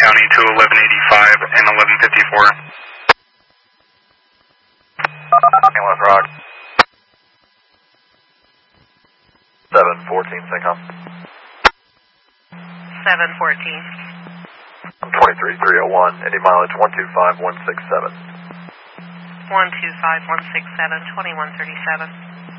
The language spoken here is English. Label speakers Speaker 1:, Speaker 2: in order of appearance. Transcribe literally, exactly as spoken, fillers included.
Speaker 1: County to eleven eighty-five and eleven fifty-four.
Speaker 2: Ambulance Rock. seven fourteen, SACOM.
Speaker 3: seven fourteen.
Speaker 2: I'm twenty-three three oh one, Indy mileage one two five one six seven.
Speaker 3: one two five one six seven, twenty-one thirty-seven.